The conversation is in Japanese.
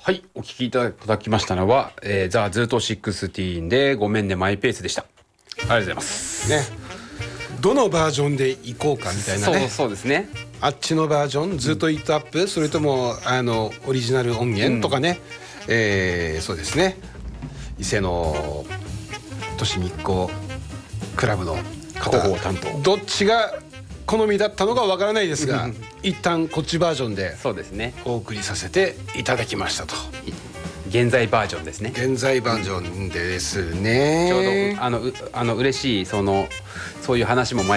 はい、お聞きいただきましたのは、ザ・ズート16でごめんねマイペースでした。ありがとうございますね。どのバージョンでいこうかみたいなね。 そうですね。 あっちのバージョン、ずっとイットアップ、それともオリジナル音源とかね、そうですね。伊勢の都市日光クラブの広報担当、 どっちが好みだったのかわからないですが一旦こっちバージョンでそうですね、 お送りさせていただきましたと。 現在バージョンですね。 現在バージョンですね。 ちょうど嬉しいそういう話も